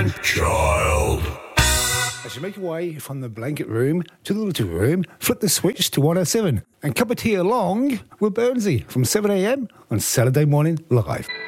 child. As you make your way from the blanket room to the little room, flip the switch to 107 and cup of tea along with Burnsy from 7am on Saturday Morning Live.